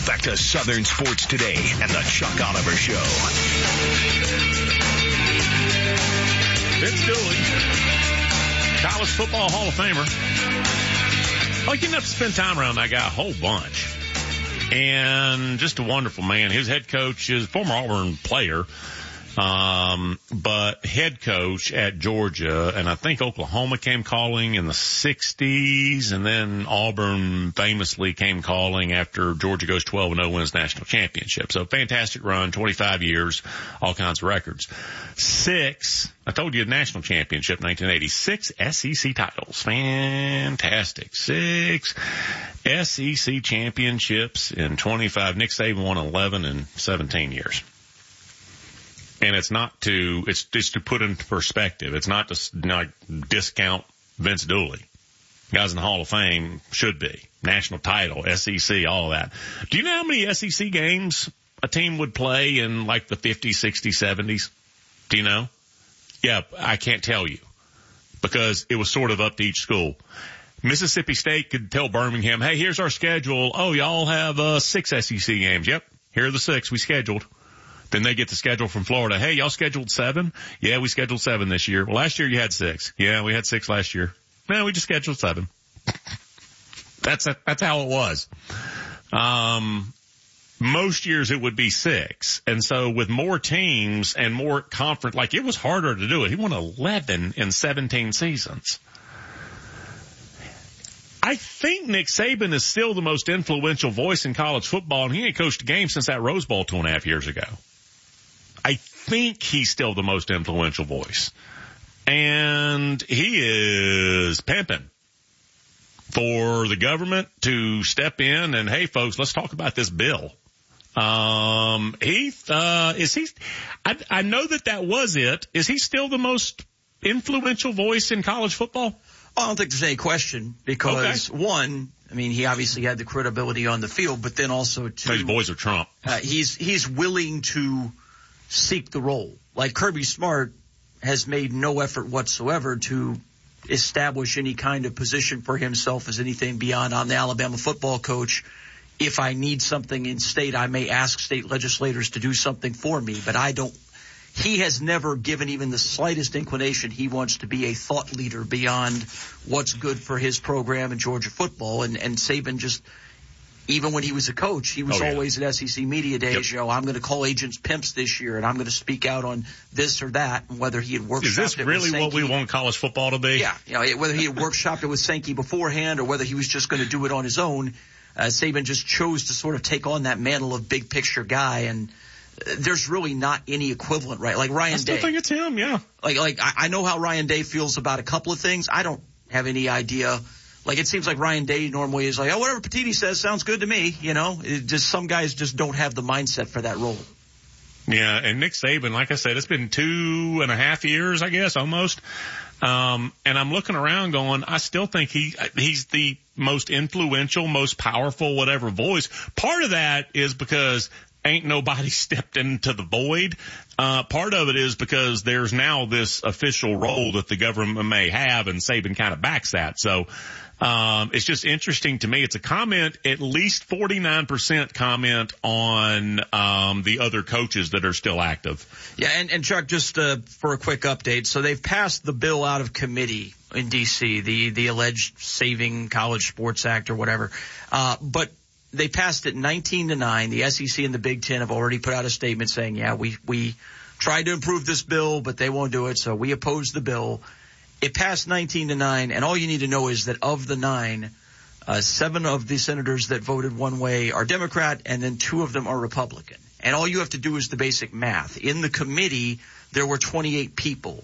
back to Southern Sports Today and the Chuck Oliver Show. Vince Dooley, college football Hall of Famer. Oh, you enough to spend time around that guy a whole bunch. And just a wonderful man. His head coach is a former Auburn player, but head coach at Georgia, and I think Oklahoma came calling in the 60s, and then Auburn famously came calling after Georgia goes 12-0, wins national championship. So fantastic run, 25 years, all kinds of records. I told you, national championship, 1986 SEC titles. Fantastic. 6 SEC championships in 25. Nick Saban won 11 in 17 years. And it's just to put into perspective. It's not to discount Vince Dooley. Guys in the Hall of Fame should be. National title, SEC, all of that. Do you know how many SEC games a team would play in like the 50s, 60s, 70s? Do you know? Yeah, I can't tell you because it was sort of up to each school. Mississippi State could tell Birmingham, hey, here's our schedule. Oh, y'all have 6 SEC games. Yep, here are the 6 we scheduled. Then they get the schedule from Florida. Hey, y'all scheduled 7? Yeah, we scheduled 7 this year. Well, last year you had 6. Yeah, we had 6 last year. No, we just scheduled 7. That's how it was. Most years it would be 6. And so with more teams and more conference, like it was harder to do it. He won 11 in 17 seasons. I think Nick Saban is still the most influential voice in college football, and he ain't coached a game since that Rose Bowl 2.5 years ago. I think he's still the most influential voice. And he is pimping for the government to step in and, hey, folks, let's talk about this bill. I know that was it. Is he still the most influential voice in college football? I don't think there's any question because, one, I mean, he obviously had the credibility on the field, but then also, two, his boys are Trump. He's willing to seek the role. Like Kirby Smart has made no effort whatsoever to establish any kind of position for himself as anything beyond I'm the Alabama football coach. If I need something in state, I may ask state legislators to do something for me, but I don't. He has never given even the slightest inclination he wants to be a thought leader beyond what's good for his program in Georgia football. And Saban just, even when he was a coach, he was always at SEC Media Days, I'm going to call agents pimps this year, and I'm going to speak out on this or that, and whether he had workshopped it with Sankey. Is this really what we want college football to be? Yeah, whether he had workshopped it with Sankey beforehand or whether he was just going to do it on his own. Saban just chose to sort of take on that mantle of big picture guy, and there's really not any equivalent, right? Like Ryan Day. I still think it's him, yeah. Like I know how Ryan Day feels about a couple of things. I don't have any idea. Like it seems like Ryan Day normally is like, oh, whatever Petiti says sounds good to me, some guys just don't have the mindset for that role. Yeah, and Nick Saban, like I said, it's been 2.5 years, I guess, almost. And I'm looking around going, I still think he's the most influential, most powerful, whatever voice. Part of that is because ain't nobody stepped into the void. Part of it is because there's now this official role that the government may have, and Saban kind of backs that. So, it's just interesting to me. It's a comment, at least 49% comment on, the other coaches that are still active. Yeah. And Chuck, just, for a quick update. So they've passed the bill out of committee in DC, the alleged Saving College Sports Act or whatever. But they passed it 19-9. The SEC and the Big Ten have already put out a statement saying, yeah, we tried to improve this bill, but they won't do it. So we oppose the bill. It passed 19-9, and all you need to know is that of the 9, 7 of the senators that voted one way are Democrat, and then 2 of them are Republican. And all you have to do is the basic math. In the committee, there were 28 people.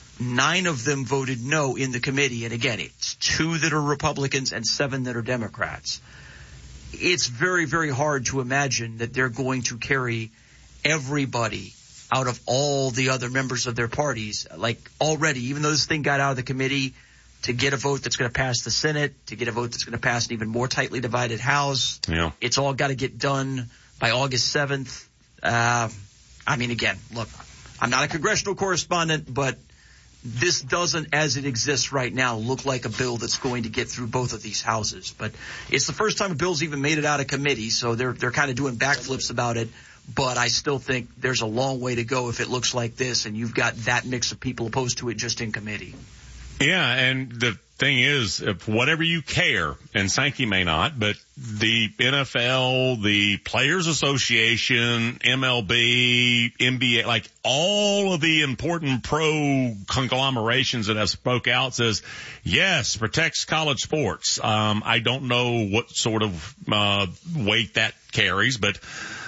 9 of them voted no in the committee, and again, it's 2 that are Republicans and 7 that are Democrats. It's very, very hard to imagine that they're going to carry everybody out of all the other members of their parties. Like already, even though this thing got out of the committee, to get a vote that's going to pass the Senate, to get a vote that's going to pass an even more tightly divided House, it's all got to get done by August 7th. Again, look, I'm not a congressional correspondent, but this doesn't, as it exists right now, look like a bill that's going to get through both of these houses. But it's the first time a bill's even made it out of committee, so they're kind of doing backflips about it. But I still think there's a long way to go if it looks like this, and you've got that mix of people opposed to it just in committee. Yeah, and the thing is, if whatever you care, and Sankey may not, but the NFL, the Players Association, MLB, NBA, like all of the important pro conglomerations that have spoke out says, yes, protects college sports. I don't know what sort of weight that carries, but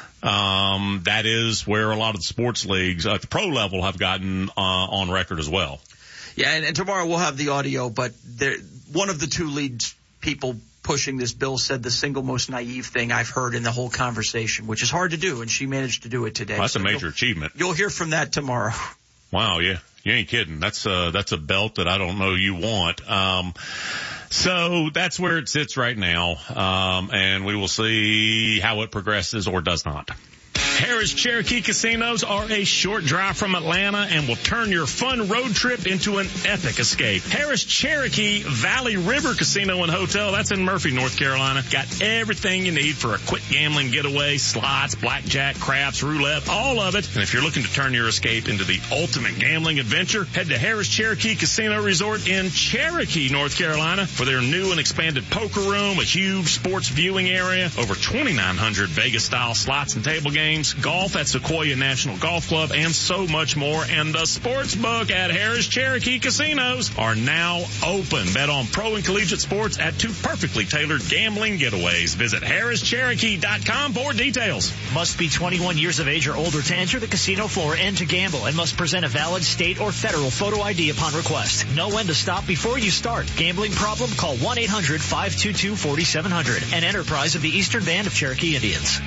that is where a lot of the sports leagues at the pro level have gotten on record as well. Yeah, and tomorrow we'll have the audio, but one of the two lead people pushing this bill said the single most naive thing I've heard in the whole conversation, which is hard to do, and she managed to do it today. Well, that's a major achievement. You'll hear from that tomorrow. Wow, yeah. You ain't kidding. That's a belt that I don't know you want. So that's where it sits right now, and we will see how it progresses or does not. Harris Cherokee Casinos are a short drive from Atlanta and will turn your fun road trip into an epic escape. Harris Cherokee Valley River Casino and Hotel, that's in Murphy, North Carolina. Got everything you need for a quick gambling getaway, slots, blackjack, craps, roulette, all of it. And if you're looking to turn your escape into the ultimate gambling adventure, head to Harris Cherokee Casino Resort in Cherokee, North Carolina for their new and expanded poker room, a huge sports viewing area, over 2,900 Vegas-style slots and table games, golf at Sequoia National Golf Club, and so much more. And the sports book at Harris Cherokee Casinos are now open. Bet on pro and collegiate sports at two perfectly tailored gambling getaways. Visit HarrisCherokee.com for details. Must be 21 years of age or older to enter the casino floor and to gamble, and must present a valid state or federal photo ID upon request. Know when to stop before you start. Gambling problem? Call 1-800-522-4700. An enterprise of the Eastern Band of Cherokee Indians.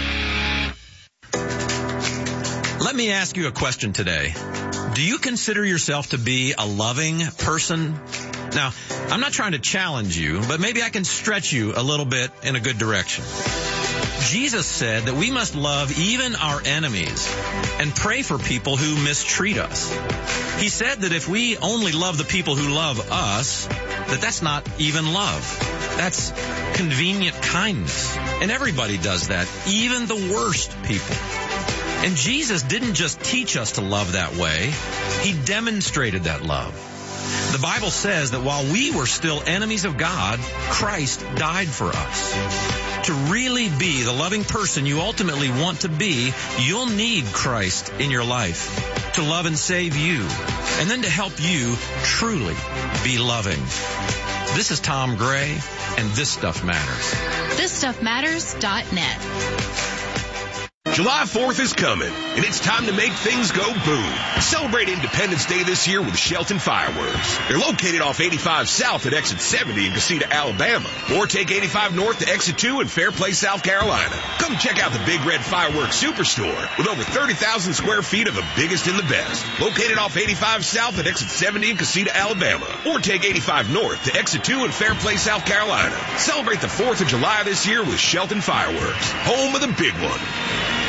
Let me ask you a question today. Do you consider yourself to be a loving person? Now, I'm not trying to challenge you, but maybe I can stretch you a little bit in a good direction. Jesus said that we must love even our enemies and pray for people who mistreat us. He said that if we only love the people who love us, that's not even love. That's convenient kindness. And everybody does that, even the worst people. And Jesus didn't just teach us to love that way. He demonstrated that love. The Bible says that while we were still enemies of God, Christ died for us. To really be the loving person you ultimately want to be, you'll need Christ in your life to love and save you, and then to help you truly be loving. This is Tom Gray, and This Stuff Matters. ThisStuffMatters.net. July 4th is coming, and it's time to make things go boom. Celebrate Independence Day this year with Shelton Fireworks. They're located off 85 South at Exit 70 in Casita, Alabama, or take 85 North to Exit 2 in Fairplay, South Carolina. Come check out the Big Red Fireworks Superstore with over 30,000 square feet of the biggest and the best. Located off 85 South at Exit 70 in Casita, Alabama, or take 85 North to Exit 2 in Fairplay, South Carolina. Celebrate the 4th of July this year with Shelton Fireworks, home of the big one.